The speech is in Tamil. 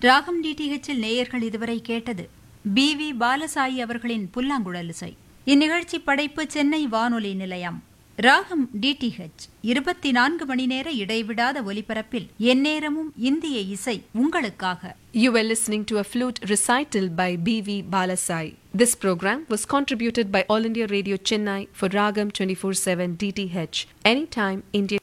ராகம் டிடிஹெச்சில் நேயர்கள் இதுவரை கேட்டது பி.வி. பாலசாயி அவர்களின் புல்லாங்குழல் இசை. இந்நிகழ்ச்சி படைப்பு சென்னை வானொலி நிலையம். ராகம் டிடிஹெச் 24 மணி நேர இடைவிடாத ஒலிபரப்பில் எந்நேரமும் இந்திய இசை உங்களுக்காக. You were listening to a flute recital by B.V. Balasai. This program was contributed by All India Radio Chennai for Ragam 24/7 DTH. Anytime India